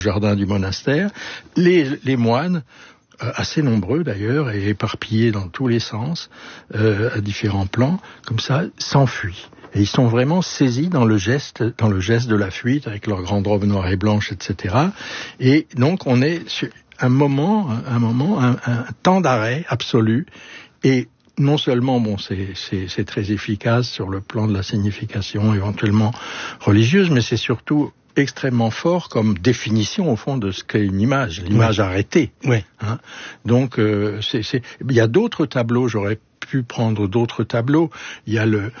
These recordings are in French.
jardin du monastère. Les moines, assez nombreux d'ailleurs, et éparpillés dans tous les sens, à différents plans, comme ça, s'enfuient. Et ils sont vraiment saisis dans le geste de la fuite, avec leur grande robe noire et blanche, etc. Et donc on est sur un temps d'arrêt absolu. Et non seulement, c'est très efficace sur le plan de la signification éventuellement religieuse, mais c'est surtout extrêmement fort comme définition au fond de ce qu'est une image, l'image arrêtée. Oui. Hein. Donc il y a d'autres tableaux, j'aurais pu prendre d'autres tableaux. Il y a de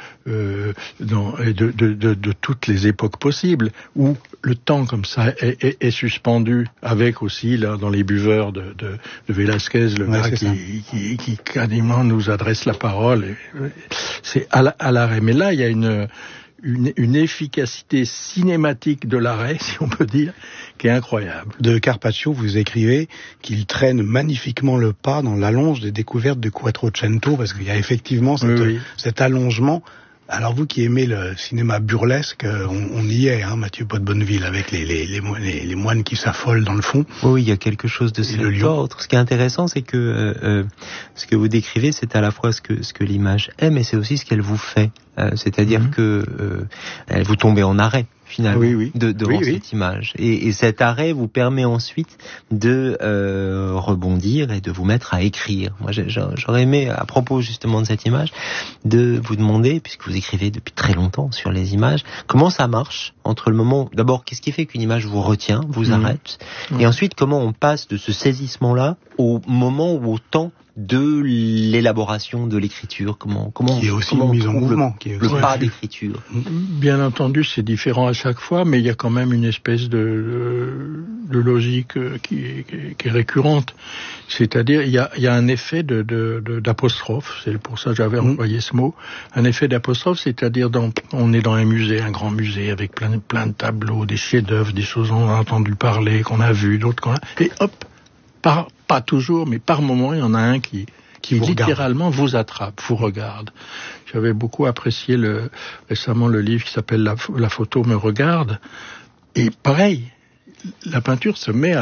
toutes les époques possibles où le temps comme ça est suspendu, avec aussi là dans les buveurs de Velázquez, le gars qui quasiment nous adresse la parole. C'est à l'arrêt. Mais là, il y a une efficacité cinématique de l'arrêt, si on peut dire, qui est incroyable. De Carpaccio, vous écrivez qu'il traîne magnifiquement le pas dans l'allonge des découvertes de Quattrocento, parce qu'il y a effectivement cet allongement. Alors vous qui aimez le cinéma burlesque, on y est, hein, Mathieu Pot-Bonneville, avec les moines qui s'affolent dans le fond. Oui, il y a quelque chose de cet ordre. Ce qui est intéressant, c'est que ce que vous décrivez, c'est à la fois ce que l'image est, mais c'est aussi ce qu'elle vous fait. C'est-à-dire que elle vous tombez en arrêt, finalement, devant cette image. Et cet arrêt vous permet ensuite de rebondir et de vous mettre à écrire. Moi, j'aurais aimé, à propos justement de cette image, de vous demander, puisque vous écrivez depuis très longtemps sur les images, comment ça marche entre le moment... D'abord, qu'est-ce qui fait qu'une image vous retient, vous arrête, et ensuite, comment on passe de ce saisissement-là au moment ou au temps de l'élaboration de l'écriture, comment qui est aussi une mise en mouvement, le pas d'écriture. Bien entendu, c'est différent à chaque fois, mais il y a quand même une espèce de logique qui est récurrente. C'est-à-dire, il y a un effet d'apostrophe. C'est pour ça que j'avais employé ce mot. Un effet d'apostrophe, c'est-à-dire on est dans un musée, un grand musée avec plein de tableaux, des chefs-d'œuvre, des choses dont on a entendu parler, qu'on a vues, d'autres qu'on a, et hop. Pas toujours, mais par moment, il y en a un qui littéralement vous attrape, vous regarde. J'avais beaucoup apprécié récemment le livre qui s'appelle La photo me regarde. Et pareil, la peinture se met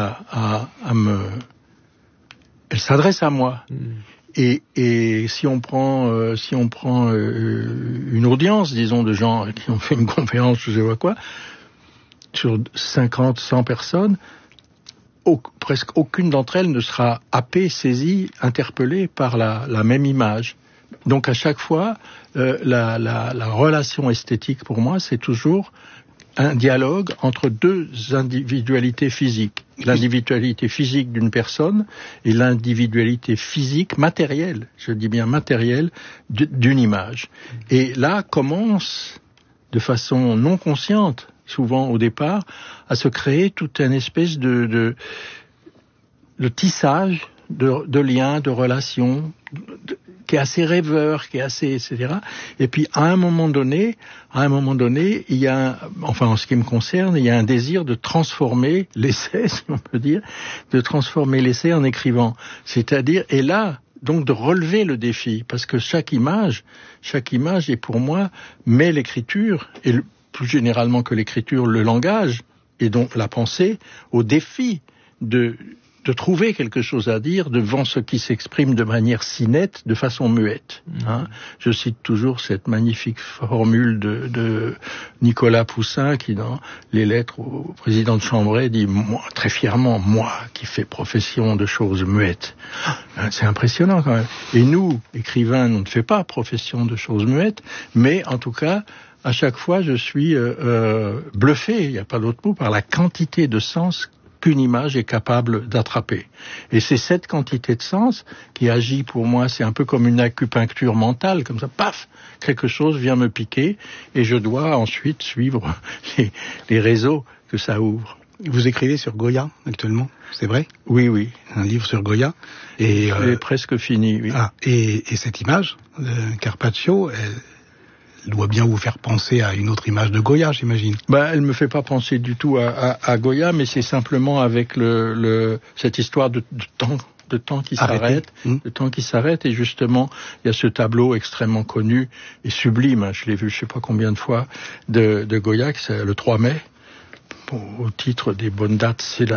elle s'adresse à moi. Et si on prend une audience, disons, de gens qui ont fait une conférence, je sais pas quoi, sur 50, 100 personnes, presque aucune d'entre elles ne sera happée, saisie, interpellée par la même image. Donc à chaque fois, la relation esthétique pour moi, c'est toujours un dialogue entre deux individualités physiques. L'individualité physique d'une personne et l'individualité physique matérielle, je dis bien matérielle, d'une image. Et là commence, de façon non consciente, souvent au départ, à se créer toute une espèce de tissage de liens, de relations, qui est assez rêveur, qui est assez, etc. Et puis, à un moment donné, il y a, enfin, en ce qui me concerne, il y a un désir de transformer l'essai, si on peut dire, de transformer l'essai en écrivant. C'est-à-dire, et là, donc de relever le défi, parce que chaque image est pour moi, met l'écriture, et plus généralement que l'écriture, le langage, et donc la pensée, au défi de trouver quelque chose à dire devant ce qui s'exprime de manière si nette, de façon muette. Hein. Je cite toujours cette magnifique formule de Nicolas Poussin qui, dans les lettres au président de Chambray, dit moi, très fièrement, moi qui fais profession de choses muettes. C'est impressionnant quand même. Et nous, écrivains, on ne fait pas profession de choses muettes, mais en tout cas, à chaque fois, je suis bluffé, il n'y a pas d'autre mot, par la quantité de sens qu'une image est capable d'attraper. Et c'est cette quantité de sens qui agit pour moi, c'est un peu comme une acupuncture mentale, comme ça, paf, quelque chose vient me piquer et je dois ensuite suivre les réseaux que ça ouvre. Vous écrivez sur Goya actuellement, c'est vrai ? Oui. Un livre sur Goya. Et il est presque fini, oui. Et cette image de Carpaccio, elle doit bien vous faire penser à une autre image de Goya, j'imagine. Elle me fait pas penser du tout à Goya, mais c'est simplement avec cette histoire de temps qui s'arrête, de temps qui s'arrête, et justement, il y a ce tableau extrêmement connu et sublime, hein, je l'ai vu je sais pas combien de fois, de Goya, c'est le 3 mai, au titre des bonnes dates, c'est